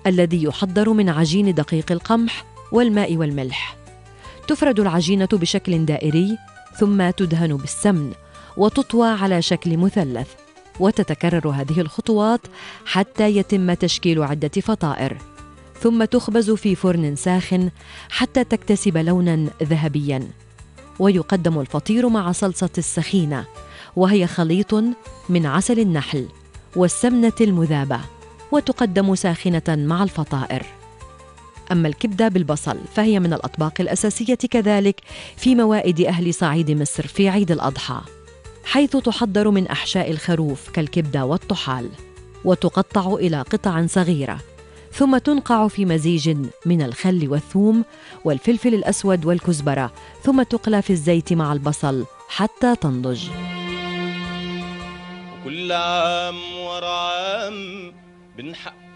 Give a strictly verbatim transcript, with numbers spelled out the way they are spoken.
الذي يحضر من عجين دقيق القمح والماء والملح. تفرد العجينة بشكل دائري ثم تدهن بالسمن وتطوى على شكل مثلث، وتتكرر هذه الخطوات حتى يتم تشكيل عدة فطائر، ثم تخبز في فرن ساخن حتى تكتسب لوناً ذهبياً. ويقدم الفطير مع صلصة السخينة، وهي خليط من عسل النحل والسمنة المذابة، وتقدم ساخنة مع الفطائر. أما الكبدة بالبصل فهي من الأطباق الأساسية كذلك في موائد أهل صعيد مصر في عيد الأضحى، حيث تحضر من أحشاء الخروف كالكبدة والطحال، وتقطع إلى قطع صغيرة، ثم تنقع في مزيج من الخل والثوم والفلفل الأسود والكزبرة، ثم تقلى في الزيت مع البصل حتى تنضج. كل عام ورا عام بنحقق